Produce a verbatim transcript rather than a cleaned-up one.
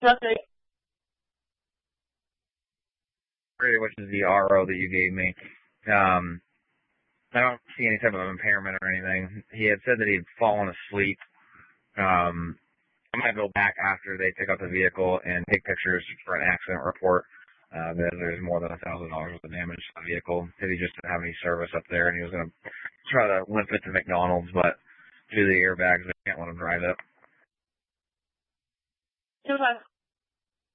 Okay. Which is the R O that you gave me. Um, I don't see any type of impairment or anything. He had said that he'd fallen asleep. Um, I might go back after they pick up the vehicle and take pictures for an accident report. Uh, because there's more than a thousand dollars worth of damage to the vehicle. Because he just didn't have any service up there, and he was going to try to limp it to McDonald's, but due to the airbags, they can't let him drive it. Okay.